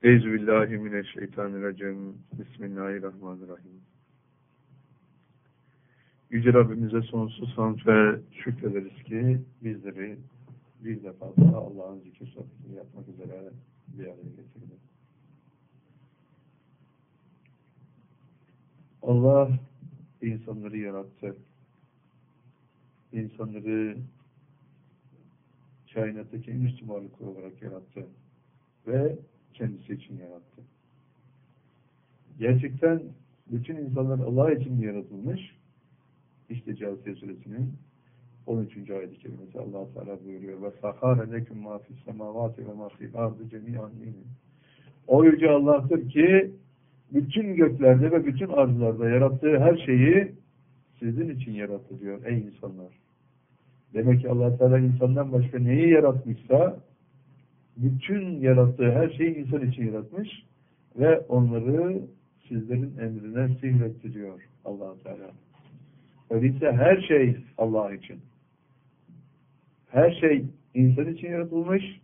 Euzubillahimineşşeytanirracim. Bismillahirrahmanirrahim. Yüce Rabbimize sonsuz hamd ve şükrederiz ki bizleri bir defa daha Allah'ın zikir sohbetini yapmak üzere bir araya getirdi. Allah insanları yarattı. İnsanları kainattaki en üstün varlıklar olarak yarattı. Ve kendisi için yarattı. Gerçekten bütün insanlar Allah için yaratılmış. İşte Câsiye Suresinin 13. ayet-i kerimesi Allah Teala buyuruyor. Ve sahâre leküm mâ fissemâvâti ve mâ fil ardı cemî'an minhu. O yüce Allah'tır ki bütün göklerde ve bütün arzlarda yarattığı her şeyi sizin için yarattı diyor ey insanlar. Demek ki Allah Teala insandan başka neyi yaratmışsa bütün yarattığı her şeyi insan için yaratmış ve onları sizlerin emrine sihretti diyor Allah Teala. Öyleyse her şey Allah için. Her şey insan için yaratılmış.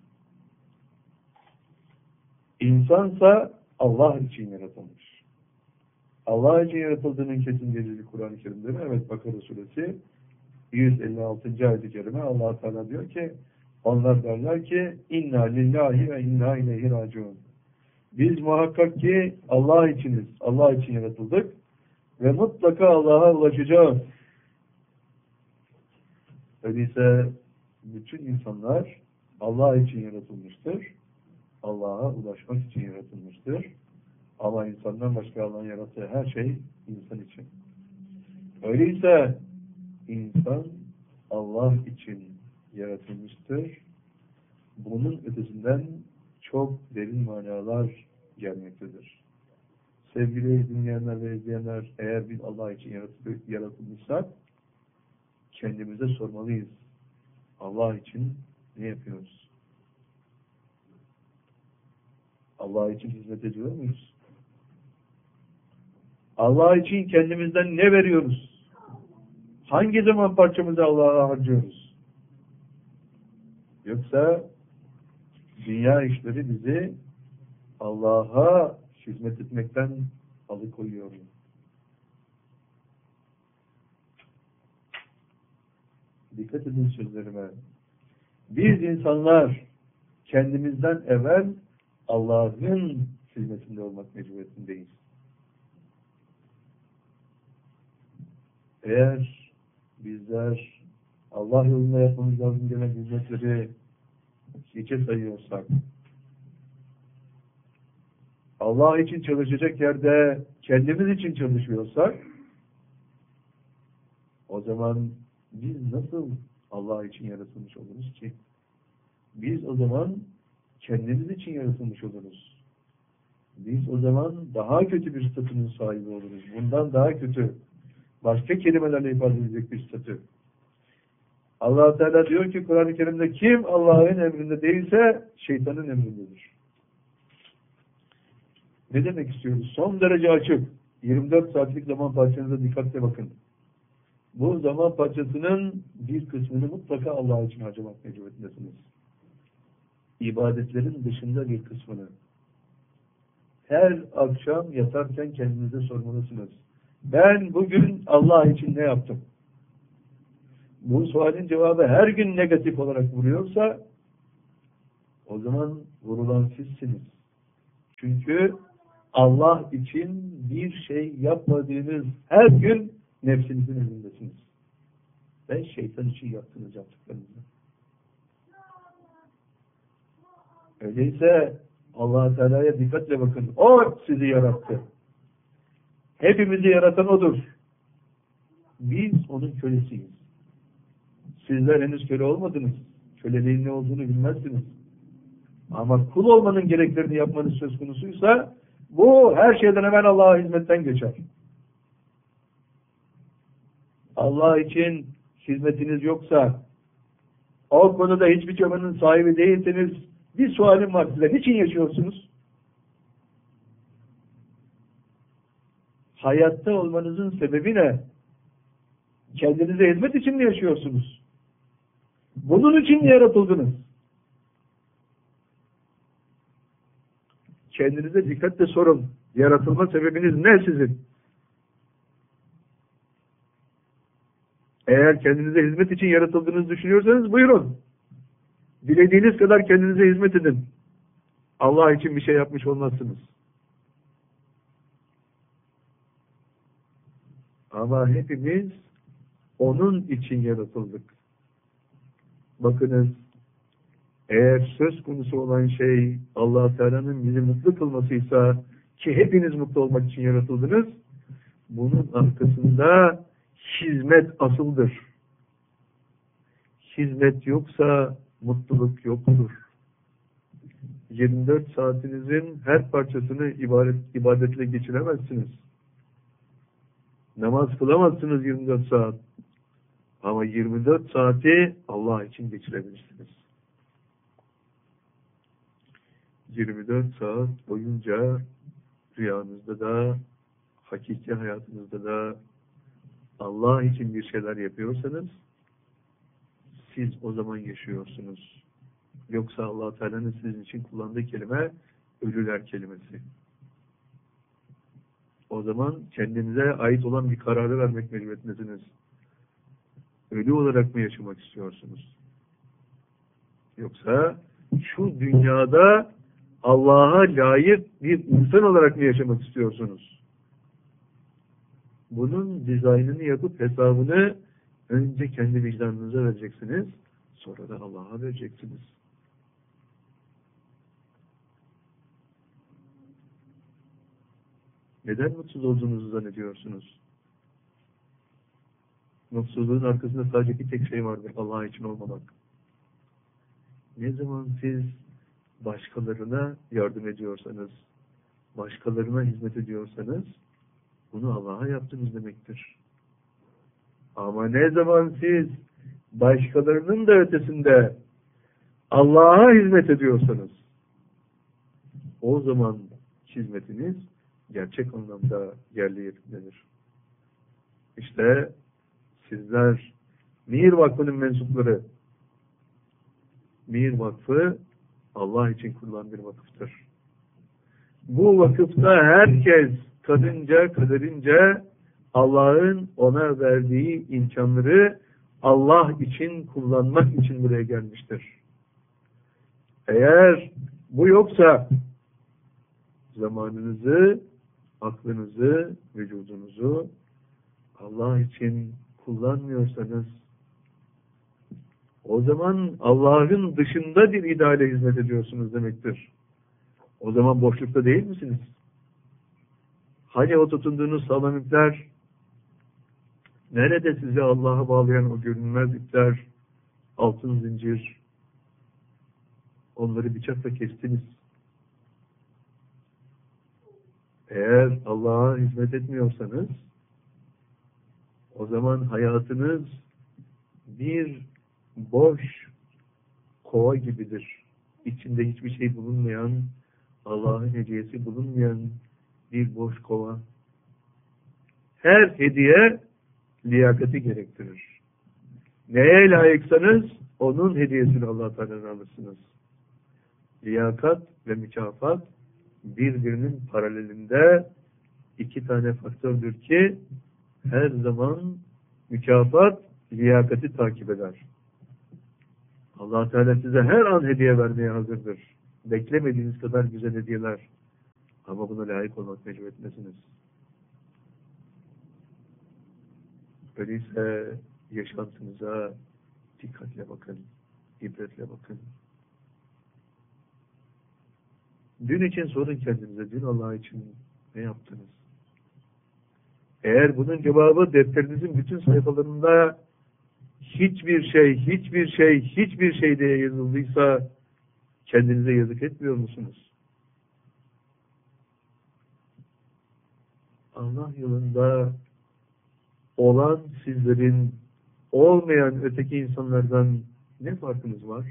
İnsansa Allah için yaratılmış. Allah için yaratıldığının kesin delili Kur'an-ı Kerim'de mi? Evet, Bakara Suresi 156. ayet-i kerime Allah Teala diyor ki onlar derler ki inna lillahi ve inna ileyhi raciun. Biz muhakkak ki Allah içiniz. Allah için yaratıldık ve mutlaka Allah'a ulaşacağız. Öyleyse bütün insanlar Allah için yaratılmıştır. Allah'a ulaşmak için yaratılmıştır. Ama insandan başka Allah'ın yarattığı her şey insan için. Öyleyse insan Allah için yaratılmıştır. Bunun ötesinden çok derin manalar gelmektedir. Sevgili dinleyenler ve izleyenler, eğer biz Allah için yaratılmışsak kendimize sormalıyız. Allah için ne yapıyoruz? Allah için hizmet ediyor muyuz? Allah için kendimizden ne veriyoruz? Hangi zaman parçamızı Allah'a harcıyoruz? Yoksa dünya işleri bizi Allah'a hizmet etmekten alıkoyuyor mu? Dikkat edin sözlerime. Biz insanlar kendimizden evvel Allah'ın hizmetinde olmak mecburiyetindeyiz. Eğer bizler Allah yolunda yapmamız lazım gelen hizmetleri hiçe sayıyorsak, Allah için çalışacak yerde kendimiz için çalışıyorsak, o zaman biz nasıl Allah için yaratılmış oluruz ki? Biz o zaman kendimiz için yaratılmış oluruz. Biz o zaman daha kötü bir statünün sahibi oluruz. Bundan daha kötü, başka kelimelerle ifade edilecek bir statü. Allah Teala diyor ki Kur'an-ı Kerim'de kim Allah'ın emrinde değilse şeytanın emrindedir. Ne demek istiyoruz? Son derece açık. 24 saatlik zaman parçanıza dikkatle bakın. Bu zaman parçasının bir kısmını mutlaka Allah için harcamak mecburiyetindesiniz. İbadetlerin dışında bir kısmını. Her akşam yatarken kendinize sormalısınız. Ben bugün Allah için ne yaptım? Bu sualin cevabı her gün negatif olarak vuruyorsa o zaman vurulan sizsiniz. Çünkü Allah için bir şey yapmadığınız her gün nefsinizin elindesiniz. Ve şeytan için yaptığınız yaptıklarınızı. Öyleyse Allah Teala'ya dikkatle bakın. O sizi yarattı. Hepimizi yaratan O'dur. Biz O'nun kölesiyiz. Sizler henüz köle olmadınız. Köleliğin ne olduğunu bilmezsiniz. Ama kul olmanın gereklerini yapmanız söz konusuysa bu her şeyden hemen Allah'a hizmetten geçer. Allah için hizmetiniz yoksa, o konuda hiçbir çabanın sahibi değilseniz, bir sualim var size. Niçin yaşıyorsunuz? Hayatta olmanızın sebebi ne? Kendinize hizmet için mi yaşıyorsunuz? Bunun için mi yaratıldınız? kendinize dikkatle sorun. Yaratılma sebebiniz ne sizin? Eğer kendinize hizmet için yaratıldığınızı düşünüyorsanız buyurun. Dilediğiniz kadar kendinize hizmet edin. Allah için bir şey yapmış olmazsınız. Ama hepimiz onun için yaratıldık. Bakınız, eğer söz konusu olan şey Allah Teala'nın bizi mutlu kılmasıysa, ki hepiniz mutlu olmak için yaratıldınız, bunun arkasında hizmet asıldır. Hizmet yoksa mutluluk yoktur. 24 saatinizin her parçasını ibadetle geçiremezsiniz. Namaz kılamazsınız 24 saat. Ama 24 saati Allah için geçirebilirsiniz. 24 saat boyunca rüyanızda da, hakiki hayatınızda da Allah için bir şeyler yapıyorsanız, siz o zaman yaşıyorsunuz. Yoksa Allah Teala'nın sizin için kullandığı kelime ölüler kelimesi. O zaman kendinize ait olan bir kararı vermek mecburiyetindesiniz. Ölü olarak mı yaşamak istiyorsunuz? Yoksa şu dünyada Allah'a layık bir insan olarak mı yaşamak istiyorsunuz? Bunun dizaynını yapıp hesabını önce kendi vicdanınıza vereceksiniz, sonra da Allah'a vereceksiniz. Neden mutsuz olduğunuzu zannediyorsunuz? Mutsuzluğun arkasında sadece bir tek şey vardır: Allah için olmamak. Ne zaman siz başkalarına yardım ediyorsanız, başkalarına hizmet ediyorsanız, bunu Allah'a yaptınız demektir. Ama ne zaman siz başkalarının da ötesinde Allah'a hizmet ediyorsanız, o zaman hizmetiniz gerçek anlamda yerli yerindedir. İşte sizler Mihir Vakfı'nın mensupları. Mihir Vakfı Allah için kurulan bir vakıftır. Bu vakıfta herkes kadınca, kaderince Allah'ın ona verdiği imkanları Allah için kullanmak için buraya gelmiştir. Eğer bu yoksa zamanınızı, aklınızı, vücudunuzu Allah için kullanmıyorsanız, o zaman Allah'ın dışında bir ideale hizmet ediyorsunuz demektir. O zaman boşlukta değil misiniz? Hani o tutunduğunuz sağlam ipler, nerede sizi Allah'a bağlayan o görünmez ipler, altın zincir, onları bıçakla kestiniz. Eğer Allah'a hizmet etmiyorsanız, o zaman hayatınız bir boş kova gibidir. İçinde hiçbir şey bulunmayan, Allah'ın hediyesi bulunmayan bir boş kova. Her hediye liyakati gerektirir. Neye layıksanız onun hediyesini Allah Teala'dan alırsınız. Liyakat ve mükafat birbirinin paralelinde iki tane faktördür ki her zaman mükafat liyakati takip eder. Allah Teala size her an hediye vermeye hazırdır. Beklemediğiniz kadar güzel hediyeler. Ama buna layık olmak mecburiyetindesiniz. Öyleyse yaşantınıza dikkatle bakın, ibretle bakın. Dün için sorun kendinize, dün Allah için ne yaptınız? Eğer bunun cevabı defterinizin bütün sayfalarında hiçbir şey diye yazıldıysa, kendinize yazık etmiyor musunuz? Allah yolunda olan sizlerin olmayan öteki insanlardan ne farkınız var?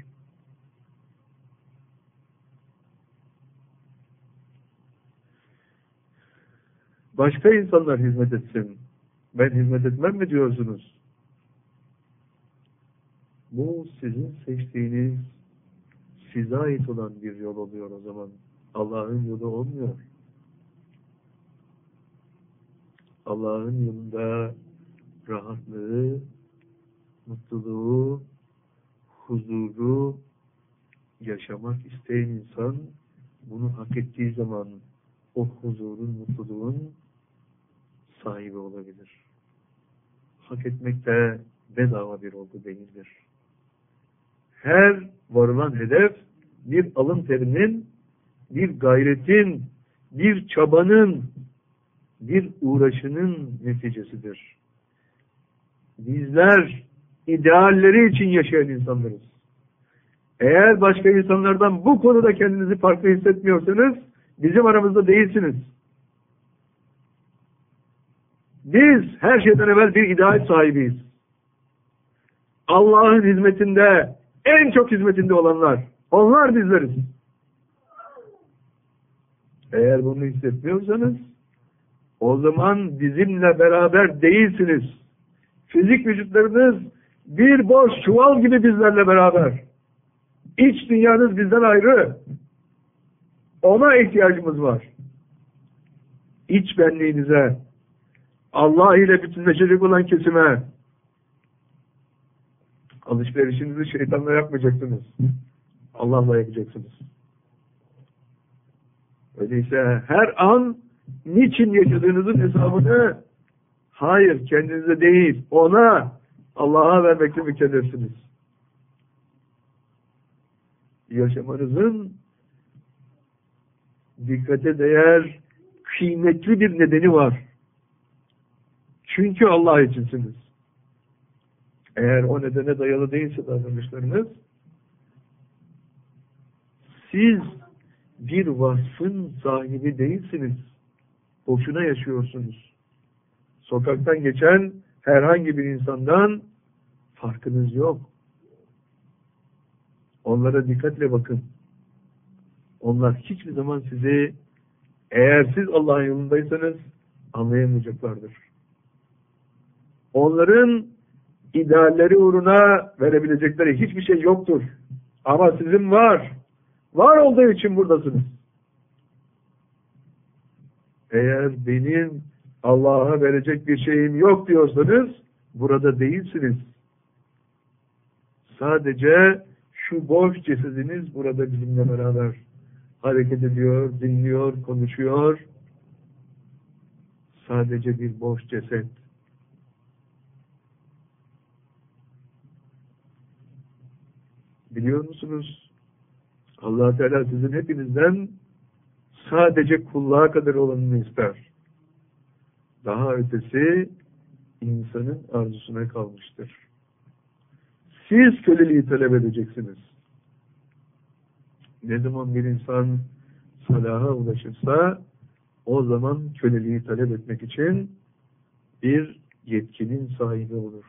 Başka insanlar hizmet etsin, ben hizmet etmem mi diyorsunuz? Bu sizin seçtiğiniz, size ait olan bir yol oluyor o zaman. Allah'ın yolu olmuyor. Allah'ın yolunda rahatlığı, mutluluğu, huzuru yaşamak isteyen insan bunu hak ettiği zaman o huzurun, mutluluğun sahibi olabilir. Hak etmek de bedava bir olgu değildir. Her varılan hedef bir alın terinin, bir gayretin, bir çabanın, bir uğraşının neticesidir. Bizler idealleri için yaşayan insanlarız. Eğer başka insanlardan bu konuda kendinizi farklı hissetmiyorsanız bizim aramızda değilsiniz. Biz her şeyden evvel bir ideal sahibiyiz. Allah'ın hizmetinde, en çok hizmetinde olanlar, onlar bizleriz. Eğer bunu hissetmiyorsanız o zaman bizimle beraber değilsiniz. Fizik vücutlarınız bir boş çuval gibi bizlerle beraber. İç dünyanız bizden ayrı. Ona ihtiyacımız var. İç benliğinize, Allah ile bütünleşecek olan kesime, alışverişinizi şeytanla yapmayacaksınız. Allah'la yapacaksınız. Öyleyse her an niçin yaşadığınızın hesabını hayır kendinize değil ona, Allah'a vermekle mükellefsiniz. Yaşamanızın dikkate değer kıymetli bir nedeni var. Çünkü Allah içinsiniz. Eğer o nedene dayalı değilse davranışlarınız, siz bir vasfın sahibi değilsiniz. Boşuna yaşıyorsunuz. Sokaktan geçen herhangi bir insandan farkınız yok. Onlara dikkatle bakın. Onlar hiçbir zaman sizi, eğer siz Allah'ın yolundaysanız, anlayamayacaklardır. Onların idealleri uğruna verebilecekleri hiçbir şey yoktur. Ama sizin var. Var olduğu için buradasınız. Eğer benim Allah'a verecek bir şeyim yok diyorsanız, burada değilsiniz. Sadece şu boş cesediniz burada bizimle beraber hareket ediyor, dinliyor, konuşuyor. Sadece bir boş ceset. Biliyor musunuz? Allah Teala sizin hepinizden sadece kulluğa kadar olanını ister. Daha ötesi insanın arzusuna kalmıştır. Siz köleliği talep edeceksiniz. Ne zaman bir insan salaha ulaşırsa o zaman köleliği talep etmek için bir yetkinin sahibi olur.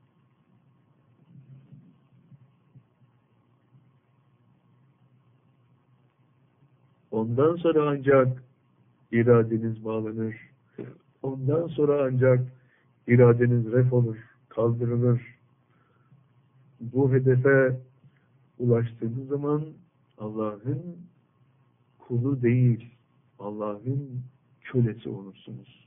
Ondan sonra ancak iradeniz bağlanır. Ondan sonra ancak iradeniz ref olur, kaldırılır. Bu hedefe ulaştığınız zaman Allah'ın kulu değil, Allah'ın kölesi olursunuz.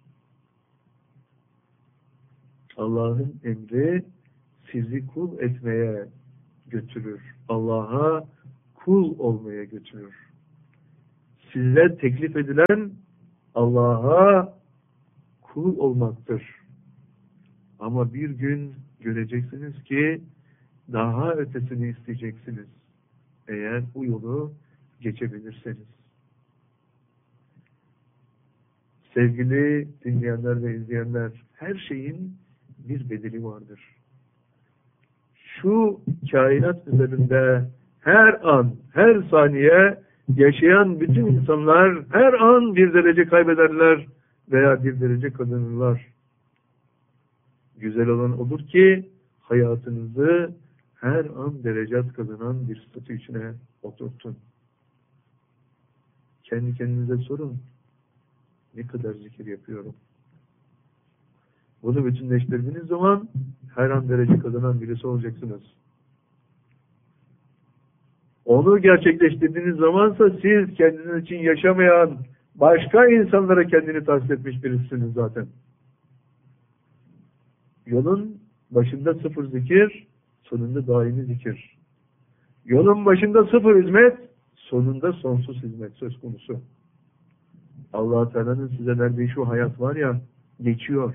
Allah'ın emri sizi kul etmeye götürür. Allah'a kul olmaya götürür. Size teklif edilen Allah'a kul olmaktır. Ama bir gün göreceksiniz ki daha ötesini isteyeceksiniz. Eğer bu yolu geçebilirseniz. Sevgili dinleyenler ve izleyenler, her şeyin bir bedeli vardır. Şu kainat üzerinde her an, her saniye yaşayan bütün insanlar her an bir derece kaybederler veya bir derece kazanırlar. Güzel olan odur ki hayatınızı her an derecat kazanan bir statü içine oturtun. Kendi kendinize sorun. Ne kadar zikir yapıyorum? Bunu bütünleştirdiğiniz zaman her an derece kazanan birisi olacaksınız. Onu gerçekleştirdiğiniz zamansa siz kendiniz için yaşamayan başka insanlara kendini tahsis etmiş birisiniz zaten. Yolun başında sıfır zikir, sonunda daimi zikir. Yolun başında sıfır hizmet, sonunda sonsuz hizmet söz konusu. Allah Teala'nın size verdiği şu hayat var ya, geçiyor.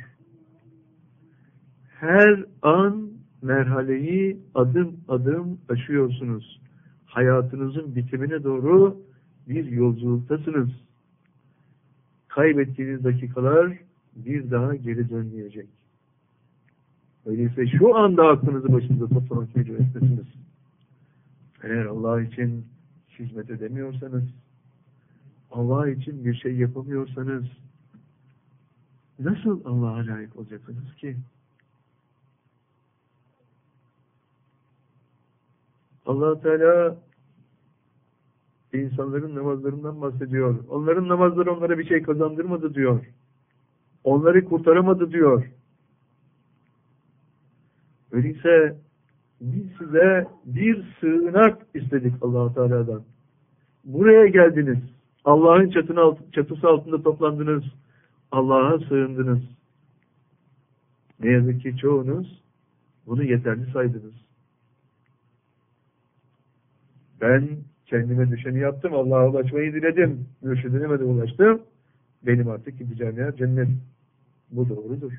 Her an merhaleyi adım adım aşıyorsunuz. Hayatınızın bitimine doğru bir yolculuktasınız. Kaybettiğiniz dakikalar bir daha geri dönmeyecek. Öyleyse şu anda aklınızı başınıza toplamak mecburiyetindesiniz. Eğer Allah için hizmet edemiyorsanız, Allah için bir şey yapamıyorsanız, nasıl Allah'a layık olacaksınız ki? Allah Teala insanların namazlarından bahsediyor. Onların namazları onlara bir şey kazandırmadı diyor. Onları kurtaramadı diyor. Öyleyse biz size bir sığınak istedik Allah Teala'dan. Buraya geldiniz. Allah'ın çatısı altında toplandınız. Allah'a sığındınız. Ne yazık ki çoğunuz bunu yeterli saydınız. Ben kendime düşeni yaptım. Allah'a ulaşmayı diledim. Mürşidime de ulaştım. Benim artık gideceğim yer cennet. Bu doğrudur.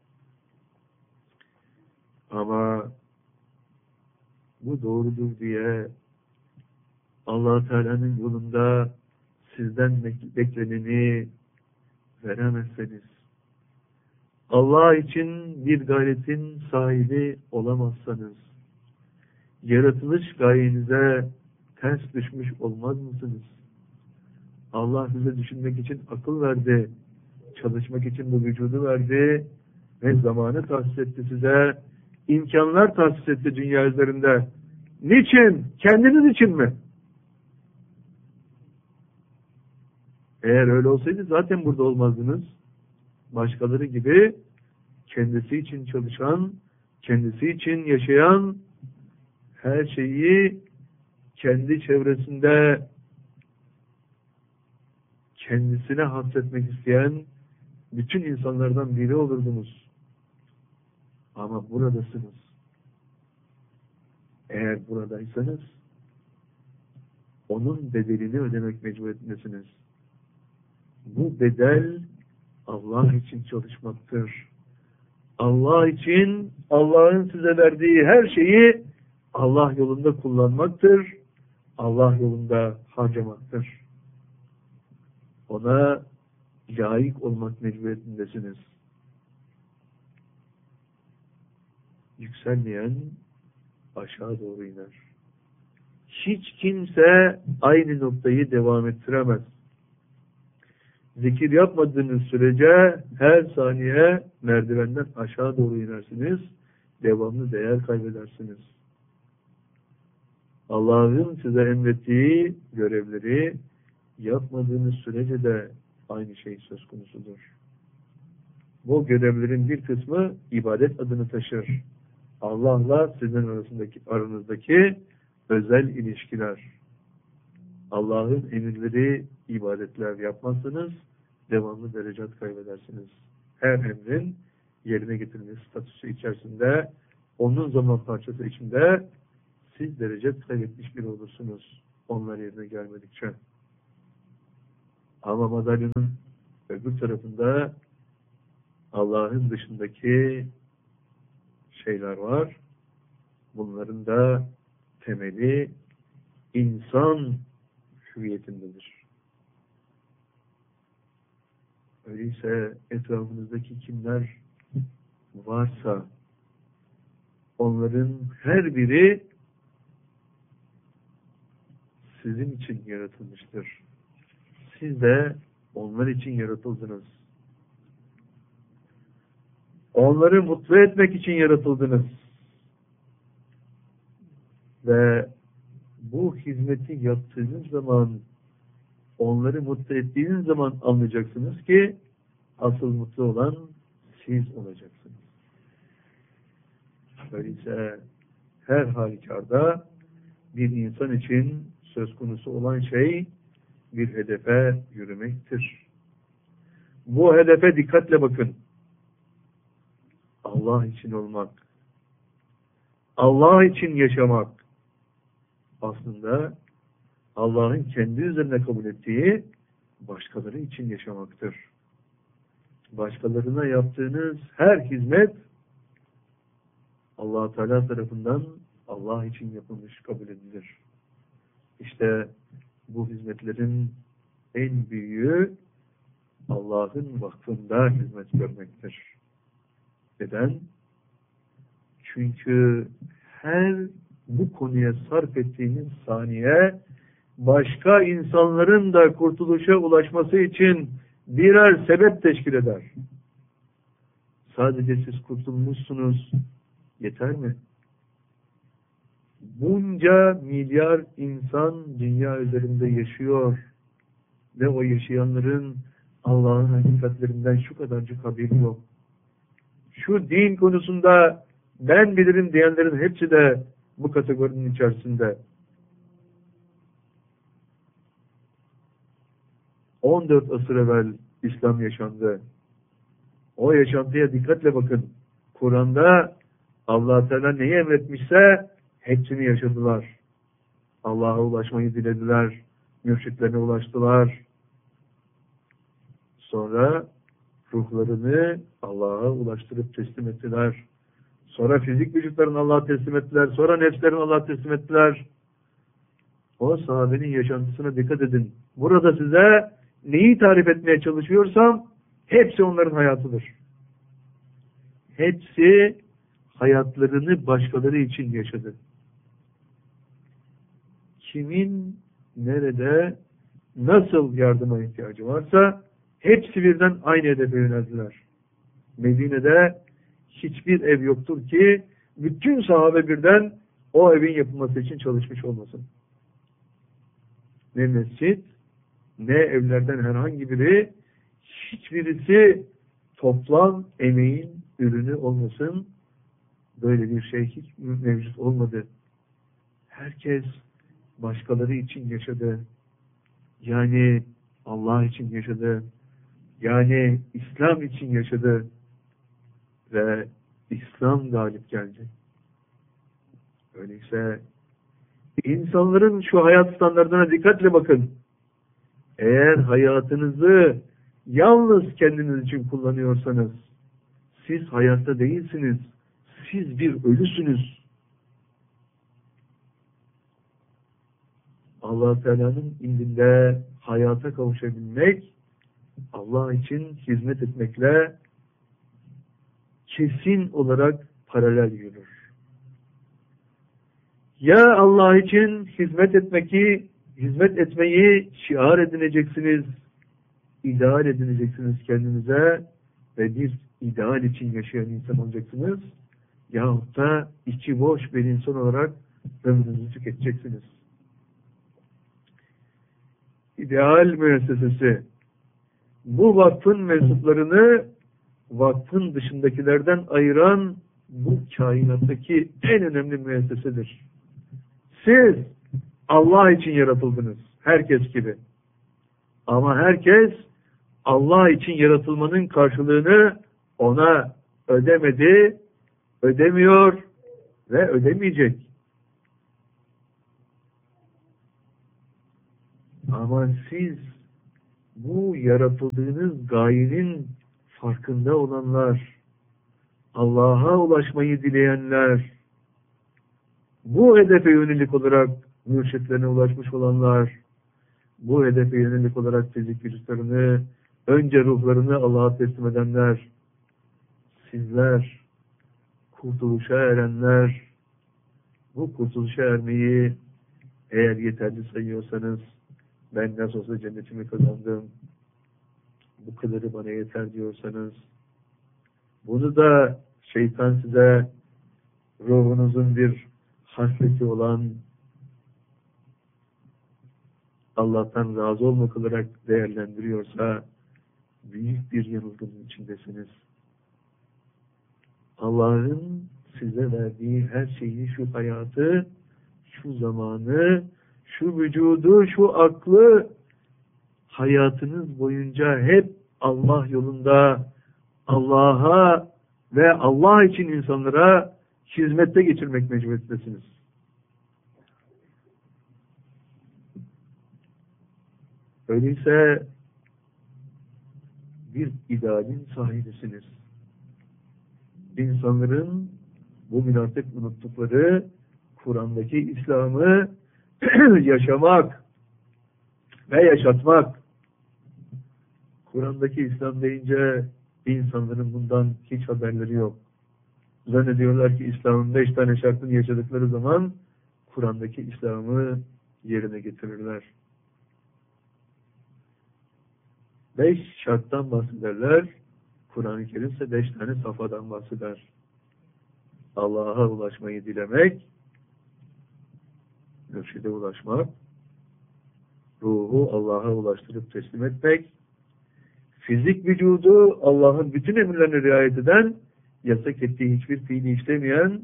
Ama bu doğrudur diye Allah Teala'nın yolunda sizden bekleneni veremezseniz, Allah için bir gayretin sahibi olamazsanız, yaratılış gayenize ters düşmüş olmaz mısınız? Allah size düşünmek için akıl verdi, çalışmak için bu vücudu verdi ve zamanı tahsis etti size, imkanlar tahsis etti dünya üzerinde. Niçin? Kendiniz için mi? Eğer öyle olsaydı zaten burada olmazdınız. Başkaları gibi kendisi için çalışan, kendisi için yaşayan, her şeyi kendi çevresinde kendisine hasretmek isteyen bütün insanlardan biri olurdunuz. Ama buradasınız. Eğer buradaysanız onun bedelini ödemek mecburiyetindesiniz. Bu bedel Allah için çalışmaktır. Allah için Allah'ın size verdiği her şeyi Allah yolunda kullanmaktır. Allah yolunda harcamaktır. Ona layık olmak mecburiyetindesiniz. Yükselmeyen aşağı doğru iner. Hiç kimse aynı noktayı devam ettiremez. Zikir yapmadığınız sürece her saniye merdivenden aşağı doğru inersiniz. Devamlı değer kaybedersiniz. Allah'ın size emrettiği görevleri yapmadığınız sürece de aynı şey söz konusudur. Bu görevlerin bir kısmı ibadet adını taşır. Allah'la sizin aranızdaki özel ilişkiler. Allah'ın emirleri, ibadetler yapmazsanız devamlı derecat kaybedersiniz. Her emrin yerine getirilmesi statüsü içerisinde, onun zaman parçası içinde siz derecat kaybetmiş biri olursunuz. Onlar yerine gelmedikçe. Ama madalyonun öbür tarafında Allah'ın dışındaki şeyler var. Bunların da temeli insan hüviyetindedir. Öyleyse etrafınızdaki kimler varsa onların her biri sizin için yaratılmıştır. Siz de onlar için yaratıldınız. Onları mutlu etmek için yaratıldınız. Ve bu hizmeti yaptığınız zaman, onları mutlu ettiğiniz zaman anlayacaksınız ki asıl mutlu olan siz olacaksınız. Öyleyse her halükarda bir insan için söz konusu olan şey bir hedefe yürümektir. Bu hedefe dikkatle bakın. Allah için olmak, Allah için yaşamak aslında Allah'ın kendi üzerine kabul ettiği başkaları için yaşamaktır. Başkalarına yaptığınız her hizmet Allah Teala tarafından Allah için yapılmış kabul edilir. İşte bu hizmetlerin en büyüğü Allah'ın vakfında hizmet görmektir. Neden? Çünkü her bu konuya sarf ettiğiniz saniye başka insanların da kurtuluşa ulaşması için birer sebep teşkil eder. Sadece siz kurtulmuşsunuz, yeter mi? Bunca milyar insan dünya üzerinde yaşıyor ve o yaşayanların Allah'ın hakikatlerinden şu kadarcık haberi yok. Şu din konusunda ben bilirim diyenlerin hepsi de bu kategorinin içerisinde. 14 asır evvel İslam yaşandı. O yaşantıya dikkatle bakın. Kur'an'da Allah Teala neyi emretmişse hepsini yaşadılar. Allah'a ulaşmayı dilediler. Mürşitlerine ulaştılar. Sonra ruhlarını Allah'a ulaştırıp teslim ettiler. Sonra fizik vücutlarını Allah'a teslim ettiler. Sonra nefslerini Allah'a teslim ettiler. O sahabenin yaşantısına dikkat edin. Burada size neyi tarif etmeye çalışıyorsam hepsi onların hayatıdır. Hepsi hayatlarını başkaları için yaşadı. Kimin nerede nasıl yardıma ihtiyacı varsa hepsi birden aynı hedefe yöneldiler. Medine'de hiçbir ev yoktur ki bütün sahabe birden o evin yapılması için çalışmış olmasın. Ne mescit, ne evlerden herhangi biri, hiçbirisi toplam emeğin ürünü olmasın. Böyle bir şey hiç mevcut olmadı. Herkes başkaları için yaşadı. Yani Allah için yaşadı. Yani İslam için yaşadı. Ve İslam galip geldi. Öyleyse insanların şu hayat standartlarına dikkatle bakın. Eğer hayatınızı yalnız kendiniz için kullanıyorsanız siz hayatta değilsiniz. Siz bir ölüsünüz. Allah Teala'nın indinde hayata kavuşabilmek, Allah için hizmet etmekle kesin olarak paralel yürür. Ya Allah için hizmet etmeyi şiar edineceksiniz, ideal edineceksiniz kendinize ve bir ideal için yaşayan insan olacaksınız. Yahut da içi boş bir insan olarak ömrünüzü tüketeceksiniz. İdeal müessesesi bu vakfın mensuplarını vakfın dışındakilerden ayıran bu kainattaki en önemli müessesedir. Siz Allah için yaratıldınız. Herkes gibi. Ama herkes Allah için yaratılmanın karşılığını ona ödemedi, ödemiyor ve ödemeyecek. Ama siz bu yaratıldığınız gayenin farkında olanlar, Allah'a ulaşmayı dileyenler, bu hedefe yönelik olarak mürşitlerine ulaşmış olanlar, bu hedefe yönelik olarak fizik vücutlarını, önce ruhlarını Allah'a teslim edenler, sizler, kurtuluşa erenler, bu kurtuluşa ermeyi eğer yeterli sayıyorsanız, ben nasıl olsa cennetimi kazandım, bu kadarı bana yeter diyorsanız, bunu da şeytan size ruhunuzun bir hasleti olan Allah'tan razı olmak olarak değerlendiriyorsa büyük bir yanılgının içindesiniz. Allah'ın size verdiği her şeyi, şu hayatı, şu zamanı, şu vücudu, şu aklı hayatınız boyunca hep Allah yolunda, Allah'a ve Allah için insanlara hizmette geçirmek mecburiyetindesiniz. Öyleyse bir idealin sahibisiniz. İnsanların bugün artık unuttukları Kur'an'daki İslam'ı yaşamak ve yaşatmak. Kur'an'daki İslam deyince insanların bundan hiç haberleri yok. Zannediyorlar ki İslam'ın 5 tane şartını yaşadıkları zaman Kur'an'daki İslam'ı yerine getirirler. 5 şarttan bahsederler. Kur'an-ı Kerim ise 5 tane safhadan bahseder. Allah'a ulaşmayı dilemek, mürşide ulaşmak, ruhu Allah'a ulaştırıp teslim etmek, fizik vücudu Allah'ın bütün emirlerine riayet eden, yasak ettiği hiçbir fiili işlemeyen,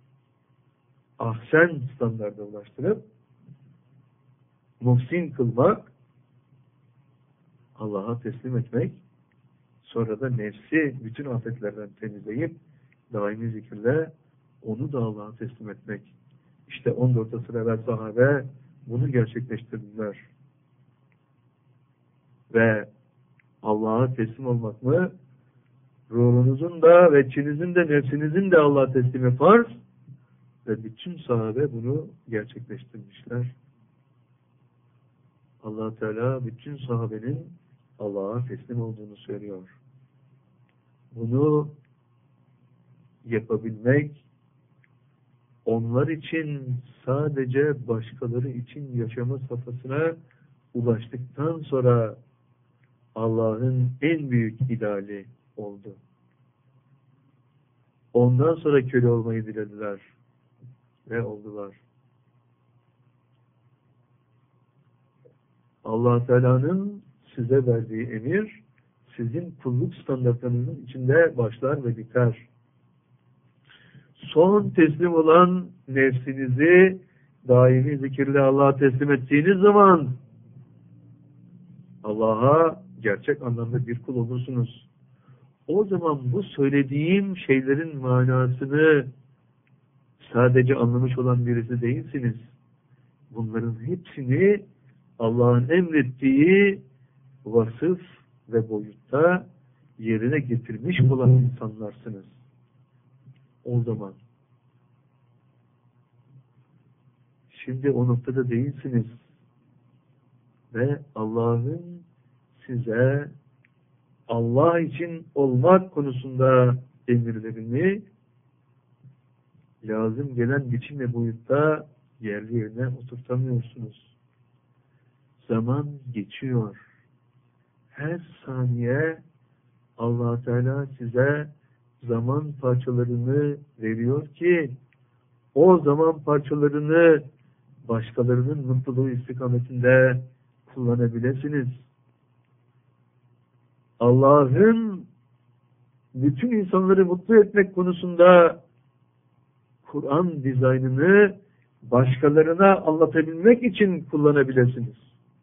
ahsen standarda ulaştırıp, muhsin kılmak, Allah'a teslim etmek, sonra da nefsi bütün afetlerden temizleyip, daimi zikirle onu da Allah'a teslim etmek. İşte 14 asır evvel sahabe bunu gerçekleştirdiler. Ve Allah'a teslim olmak mı? Ruhunuzun da ve içinizin de nefsinizin de Allah'a teslimi farz. Ve bütün sahabe bunu gerçekleştirmişler. Allah Teala bütün sahabenin Allah'a teslim olduğunu söylüyor. Bunu yapabilmek, onlar için sadece başkaları için yaşama safhasına ulaştıktan sonra Allah'ın en büyük ideali oldu. Ondan sonra köle olmayı dilediler ve oldular. Allah Teala'nın size verdiği emir sizin kulluk standartlarınızın içinde başlar ve biter. Son teslim olan nefsinizi daimi zikirle Allah'a teslim ettiğiniz zaman Allah'a gerçek anlamda bir kul olursunuz. O zaman bu söylediğim şeylerin manasını sadece anlamış olan birisi değilsiniz. Bunların hepsini Allah'ın emrettiği vasıf ve boyutta yerine getirmiş olan insanlarsınız. O zaman. Şimdi o noktada değilsiniz. Ve Allah'ın size Allah için olmak konusunda emirlerini lazım gelen biçim ve boyutta yerli yerine oturtamıyorsunuz. Zaman geçiyor. Her saniye Allah Teala size zaman parçalarını veriyor ki o zaman parçalarını başkalarının mutluluğu istikametinde kullanabilirsiniz. Allah'ın bütün insanları mutlu etmek konusunda Kur'an dizaynını başkalarına anlatabilmek için kullanabilirsiniz.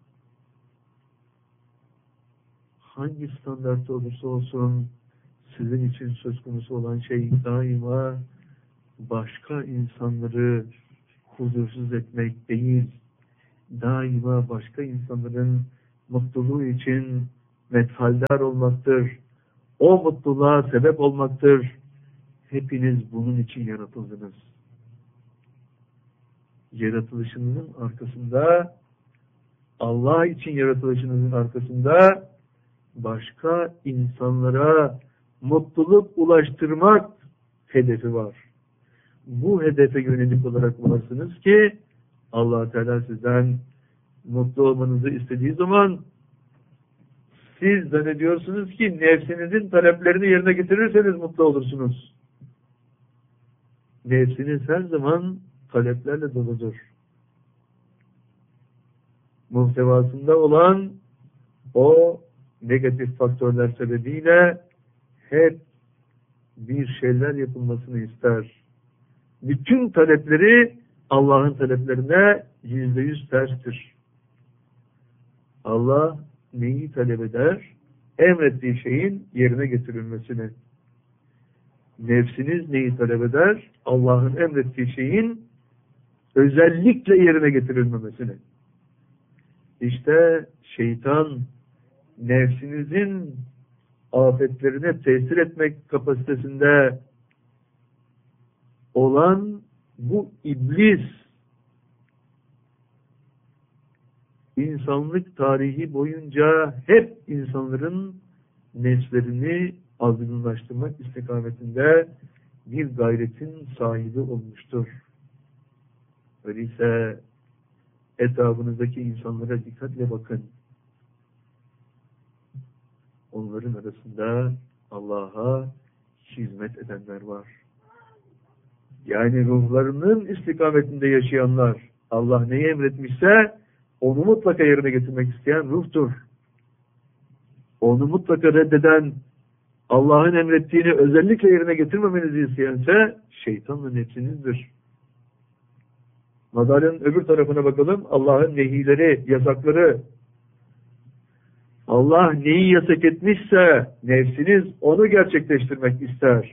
Hangi standartta olursa olsun sizin için söz konusu olan şey daima başka insanları huzursuz etmek değil, daima başka insanların mutluluğu için metfaldar olmaktır. O mutluluğa sebep olmaktır. Hepiniz bunun için yaratıldınız. Yaratılışınızın arkasında, Allah için yaratılışınızın arkasında başka insanlara mutluluk ulaştırmak hedefi var. Bu hedefe yönelik olarak varsınız ki Allah Teala sizden mutlu olmanızı istediği zaman siz zannediyorsunuz ki nefsinizin taleplerini yerine getirirseniz mutlu olursunuz. Nefsiniz her zaman taleplerle doludur. Muhtevasında olan o negatif faktörler sebebiyle hep bir şeyler yapılmasını ister. Bütün talepleri Allah'ın taleplerine %100 terstir. Allah neyi talep eder? Emrettiği şeyin yerine getirilmesini. Nefsiniz neyi talep eder? Allah'ın emrettiği şeyin özellikle yerine getirilmemesini. İşte şeytan nefsinizin afetlerine tesir etmek kapasitesinde olan bu iblis, insanlık tarihi boyunca hep insanların nefslerini azgınlaştırmak istikametinde bir gayretin sahibi olmuştur. Öyleyse etrafınızdaki insanlara dikkatle bakın. Onların arasında Allah'a hizmet edenler var. Yani ruhlarının istikametinde yaşayanlar, Allah neyi emretmişse onu mutlaka yerine getirmek isteyen ruhtur. Onu mutlaka reddeden, Allah'ın emrettiğini özellikle yerine getirmemenizi isteyense şeytanla nefsinizdir. Madalyonun öbür tarafına bakalım. Allah'ın nehileri, yasakları. Allah neyi yasak etmişse nefsiniz onu gerçekleştirmek ister.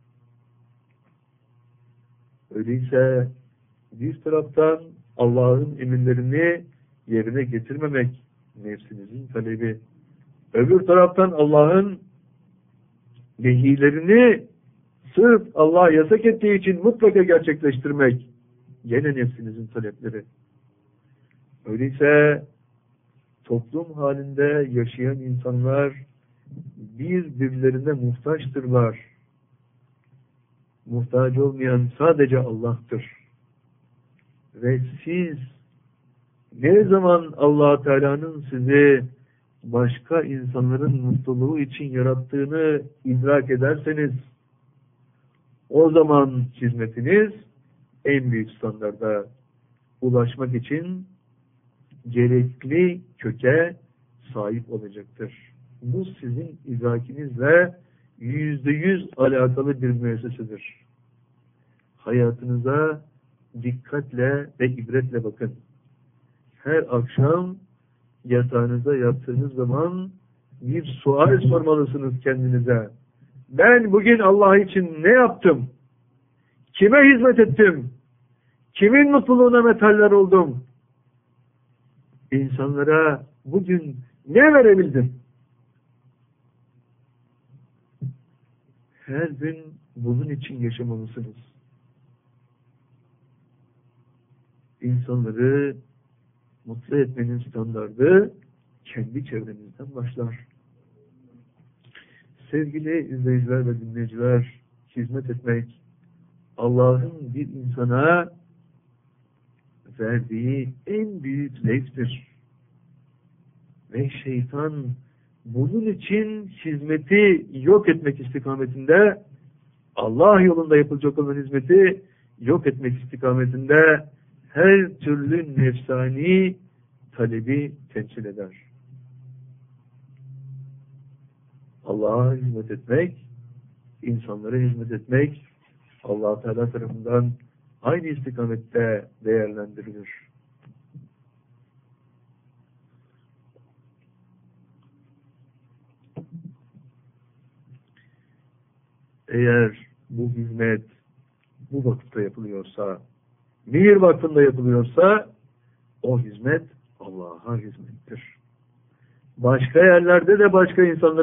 Öyleyse bir taraftan Allah'ın emirlerini yerine getirmemek nefsinizin talebi. Öbür taraftan Allah'ın nehilerini sırf Allah yasak ettiği için mutlaka gerçekleştirmek gene nefsinizin talepleri. Öyleyse toplum halinde yaşayan insanlar birbirlerine muhtaçtırlar. Muhtaç olmayan sadece Allah'tır. Ve siz ne zaman Allah Teala'nın sizi başka insanların mutluluğu için yarattığını idrak ederseniz o zaman hizmetiniz en büyük standarda ulaşmak için gerekli köke sahip olacaktır. Bu sizin idrakinizle %100 alakalı bir müessesedir. Hayatınıza dikkatle ve ibretle bakın. Her akşam yatağınıza yattığınız zaman bir sual sormalısınız kendinize. Ben bugün Allah için ne yaptım? Kime hizmet ettim? Kimin mutluluğuna metaller oldum? İnsanlara bugün ne verebildim? Her gün bunun için yaşamalısınız. İnsanları mutlu etmenin standardı kendi çevrenizden başlar. Sevgili izleyiciler ve dinleyiciler, hizmet etmek Allah'ın bir insana verdiği en büyük zevktir. Ve şeytan bunun için hizmeti yok etmek istikametinde, Allah yolunda yapılacak olan hizmeti yok etmek istikametinde her türlü nefsani talebi temsil eder. Allah'a hizmet etmek, insanlara hizmet etmek Allah Teala tarafından aynı istikamette değerlendirilir. Eğer bu hizmet bu vakıfta yapılıyorsa, Mihir Vakfı'nda yapılıyorsa o hizmet Allah'a hizmettir. Başka yerlerde de başka insanlara